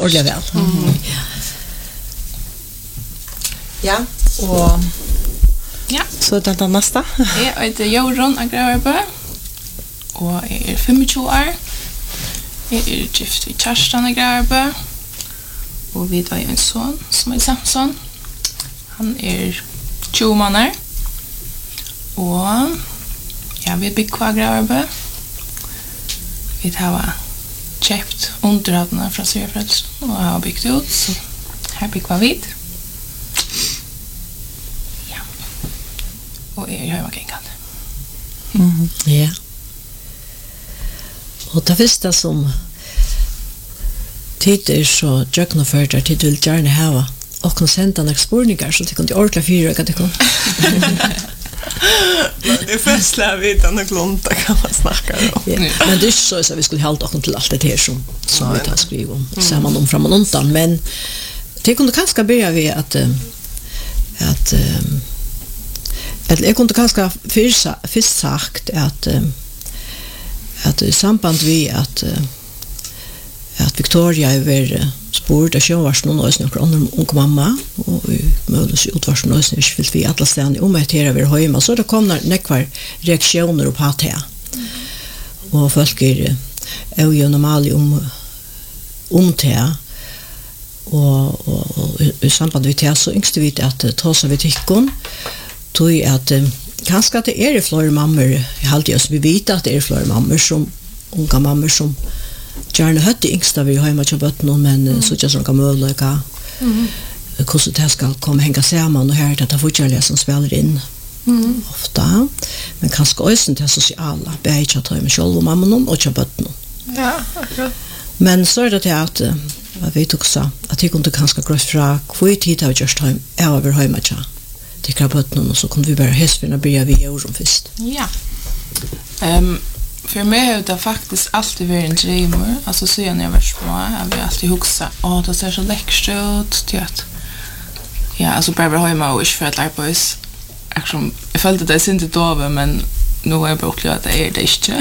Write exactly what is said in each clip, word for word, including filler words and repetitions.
ordentligt väl. Mm. Ja, och ja. Så det är nästa. Jag heter Jorun Agraverbe och jag är tjugofem år. Jag är gift vid Kerstin Agraverbe och vi har en son som är Samson. Han är tjugo månader. Och ja, vi bygger kvar Agraverbe. Vi har köpt underhållna från Sverigefrälsen och har byggt ut. Så här bygger vi vid. Ja. Och är hemmakringande. Mm. Ja. Och det första som tid är så djöknaförda tid vill gärna ha och kan sända några spårningar så det kan inte orkla fyra att det kan. Det är färsla vid den glonta kan man snacka om. Ja. Men det är så att vi skulle hålla oss till allt det här som, som vi tar skriva om. Mm. Ser man om fram och undan. Men det kunde kanske börja vid att att att jag kunde kanske först sagt att att i samband med att att Victoria över sport och jag var någon och några andra ung mamma och möjligtvis utvars någon som vill vi alla ställen om att här över hemma så det kommer nekvar reaktioner på att här. Och folk är är ju normalt om om det och och i samband med det så yngste vi att ta så vi tyckon tror jag att kanske att det är fler mammor jag hade ju så vi vet att det är fler mammor som unga mammor som gärna hade yngsta vi hemma till botten men mm. så just som kan möjliga mm. hur det ska komma hänga samman och här att det fortsätter som spelar in mm. ofta men kanske också det sociala bättre att ha med själva mamman och till botten. Ja, akkurat. Men så är det att jag vet också att det kunde kanske gå fra kvart tid av just time över hemma till det kan botten och så kunde vi bara hästfinna börja vi år först. Ja. Ehm um, för mig har det faktiskt alltid varit en dröm. Alltså så när jag var små har vi alltid huxat åh det ser så läckert ut till att ja, alltså bara hemma och för att lära på oss. Liksom, jag följde det inte då men nu har jag bara upplevt att det är det inte.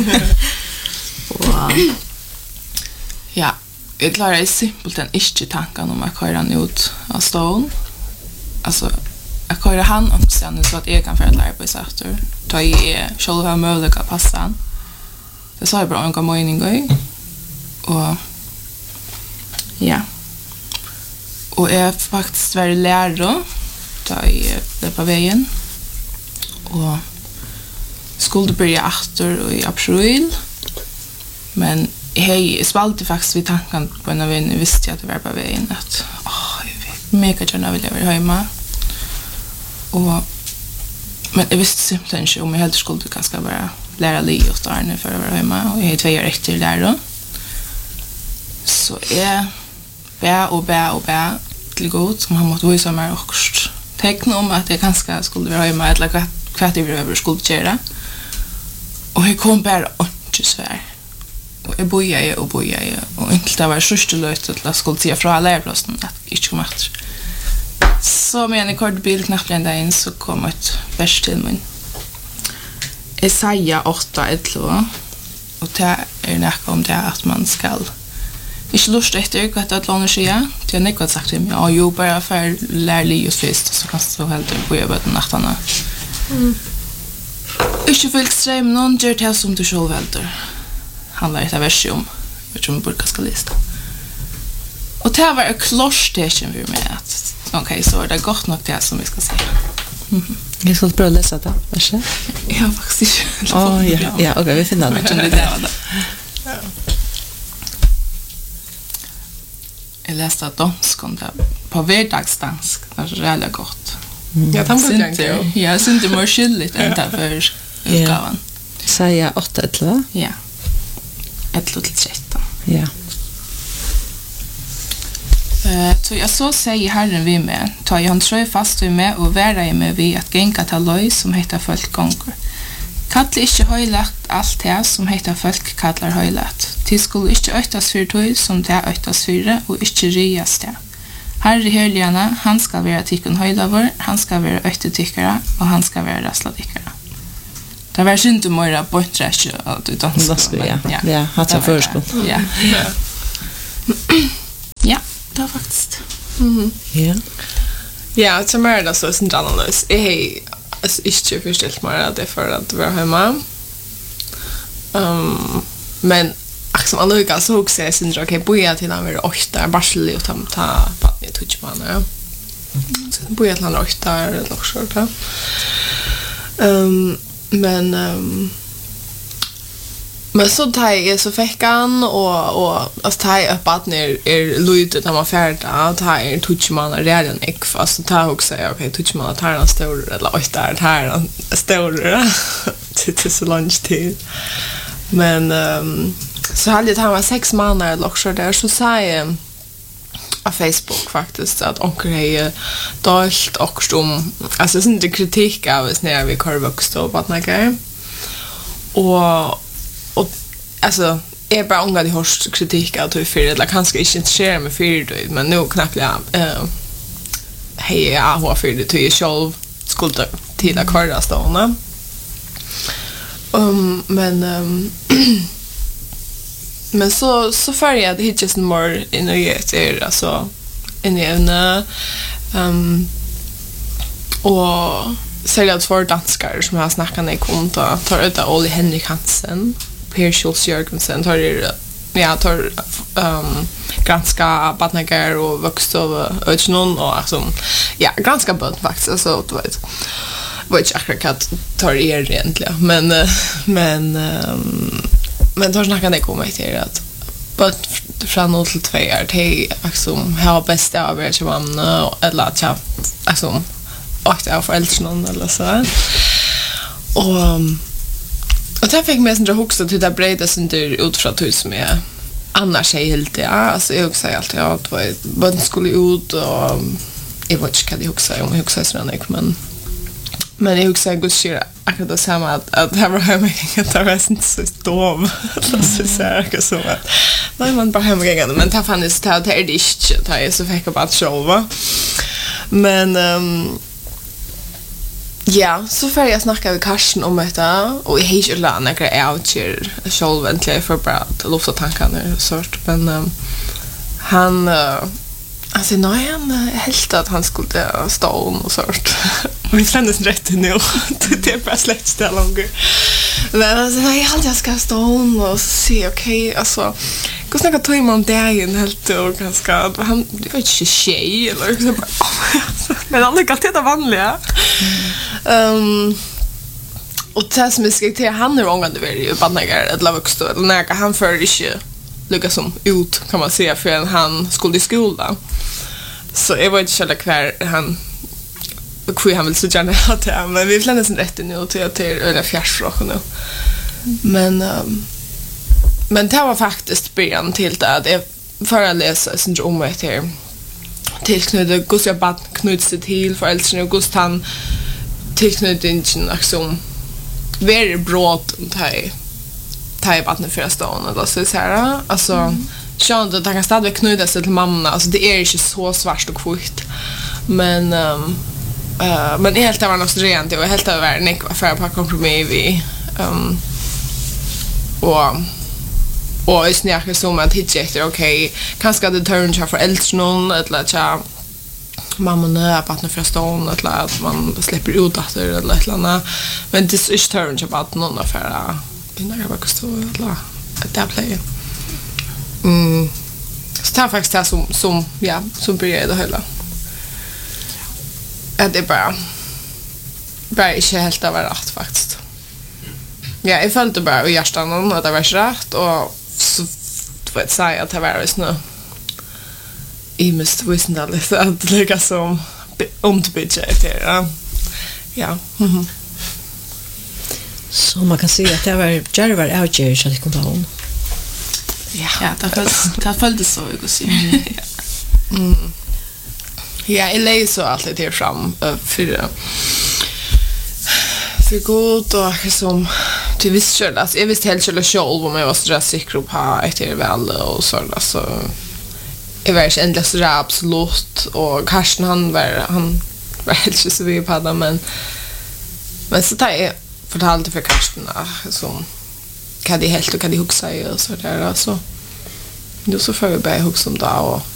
Wow. Ja, jag klarar det simpelt en inte tanken om att köra han ut av stån. Alltså jag köra han om sen så att jag kan för att lära på oss efter. Ta i själv har möjlighet att passa han. Det sa jag bara en gång mening och ja. Och jag är faktiskt väldigt lärare ta i det på vägen. Och skulle börja efter i april. Men hej, spaltade faktiskt vid tanken på en av en visste jag att det var på vägen att åh, jag vet mega gärna vill jag vara hemma. Och men jag visste simpelthen inte om jag helt skulle ganska bara lära li åt Arne för att vara hemma. Och jag är två år efter lärare. Så jag bär och bär och bär till god som han måste visa mig och teckna om att jag ganska skulle vara hemma eller kvart över över skulle göra. Och jag kom bara inte svär. Och jag bojade och bojade. Och inte det var sista löjt att jag skulle säga från lärarplatsen att jag inte kom efter. Så med en kort bil knappt en dag in så kom ett vers till mig. Jesaja åtta elva. Och det är näka om det att man ska inte lust efter att det lånar sig. Det är näka sagt till mig. Ja, jo, bara för lärlig och fest så kan så helt på jobbet nattarna. Mm. Inte för extrem någon gör det som du själv välter. Handlar det vers om. Jag tror man borde ska lista. Och det var en klorstation för mig att okej, okay, så är det gott nog det som vi ska säga. Mm-hmm. Jag ska pröva läsa det, varsågod. Ja, faktiskt. Oh, ja, ja, okej, okay, vi finner det. Ja. Jag läste att danskan där på vardagsdansk. Det är väldigt gott. Mm. Ja, det var det. Ja, jag syns inte mer skyldigt än det för utgavan. Säger åtta elva? Ja. elva till tretton. Ja. Uh, så jag så säger Herren vid mig, ta jag han tröj fast vid mig och vära i mig vid att gänga till löj som heter folk gånger. Kallar inte höjlagt allt det som heter folk kallar höjlagt. Till skulle inte öktas för tog som det öktas för och inte rias det. Herre hörligarna, han ska vara tikkun höjlavor, han ska vara öktetyckare och han ska vara rassladickare. Det var inte mer borträsch att utan så. Ja, ja, hade jag förskott. Ja. faktiskt. Mhm. Ja. Ja, så mer det så sen annorlunda. Jag alltså inte förställt mig att det för att vara hemma. Um, men som alla gick så också är sen okej boja till när vi är åtta barsel och ta ta på det touch man ja. Så boja till när åtta eller också så. Ehm men um, men så tar jag så fick han och och alltså tar jag upp att ner är lutet när man färdig att tar en touch man redan ek fast tar också okej touch man tar en stor eller åtta där tar en stor till så lunch till. Men um, så hade jag tagit sex månader också där så sa jag på Facebook faktiskt att onkel är dolt också om alltså sån det kritik av oss när vi kör vuxit och vad näga och och alltså är bara unga de har kritik att du för eller kanske inte share med för du men nu knappt ja eh hej jag har för det till själv skulle till att köra stående um men um, men så så för jag det just more in a year där alltså in en um och särskilt för danskar som har snackat med konta tar ut Olli Henrik Hansen, Per Schultz Jørgensen tar det ja tar um ganska badnagar och vuxit över öchnon och alltså ja ganska bult faktiskt alltså du vet vad jag akkurat tar er egentligen men men um, men tar snacka det kommer till att but från noll till två är det liksom har bästa av det som man eller att jag alltså åt av föräldrarna eller så och och där fick mig sen också till det breda sen det utifrån hus med annars är helt ja alltså jag också alltid att vad barn skulle ut och jag vet inte vad det också om jag också så när men men jag också går shit akkurat det samma att att ha hemma att det var inte så dom så så här så att nej man bara hemma igen men ta fanns det att det är inte ta så fick jag bara själva men um, ja så för jag snackar med Karsten om det och jag heter Lana jag är out here själv egentligen för bra att lufta tankarna sort men um, han uh, alltså nej han helt att han skulle stå och sort vi kändes rätt nu det är bara släkt ställa långt men alltså nej allt jag ska stå och se okej alltså hur snacka två man dagen helt och ganska han det var inte tjej eller så men alla kan det vanliga ehm och tas med ska till han är ångande väldigt badnagar eller vuxen eller när han för inte lukka som ut kan man säga för han skulle i skolan så jag var inte själv kvar han hur han vill så gärna ha det men vi fländer sen rätt nu till att det är över fjärsrock nu men um, men det var faktiskt början till det att jag föreläsa sin om det här tillknödde Gustav jag bad knöt sig till för äldre och Gustav han tillknödde inte liksom very broad och här ta vattnet för stan eller så så här alltså mm. Sean det kan stadigt knyta sig till mamma alltså det är inte så svart och kvitt men um, uh, men helt det var något rent det var helt över Nick för på kompromiss vi um, och och är snäcka som att hitta efter okej kanske det turn för äldre någon eller så mamma när på vattnet för stan eller att man släpper ut att det eller ett annat men det är inte turn för att någon affär innan jag var kostå eller att det play. Mm. Så det är faktiskt det som som ja, som börjar det hela. Ja, det är bara bara inte helt av rätt faktiskt. Ja, jag följde bara och hjärtan att det var rätt och så vet säga att det var just nu. I måste visst det att lägga som om till budget ja. Ja. Mhm. Så man kan säga att det var Jarvar outgear så det kom på hon. Ja, ja, det följdes det följdes så jag skulle säga. Mm. Ja, jag läser så alltid till fram för för god och som du visste själv alltså jag visste helt själv själv om jag var så säker på ett är väl och så alltså jag var inte ändå så absolut och Karsten han var han var helt så vi på det men men så tar jag fortalte för Karsten som kan det helt och kan det huxa och så där alltså då så får vi bara huxa om det och